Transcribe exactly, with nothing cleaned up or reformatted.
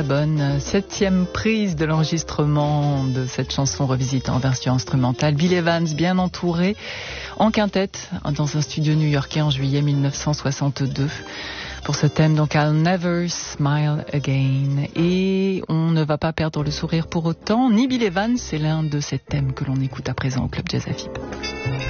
Gabon, septième prise de l'enregistrement de cette chanson revisitée en version instrumentale. Bill Evans, bien entouré, en quintette, dans un studio new-yorkais en juillet mille neuf cent soixante-deux. Pour ce thème, donc, I'll Never Smile Again. Et on ne va pas perdre le sourire pour autant, ni Bill Evans, c'est l'un de ces thèmes que l'on écoute à présent au Club Jazz A F I B.